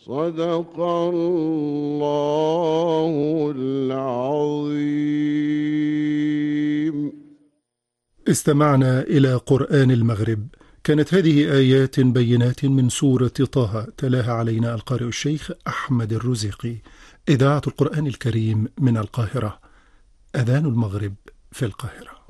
صدق الله العظيم. استمعنا إلى قرآن المغرب. كانت هذه آيات بينات من سورة طه، تلاها علينا القارئ الشيخ أحمد الرزيقي. إذاعة القرآن الكريم من القاهرة. أذان المغرب في القاهرة.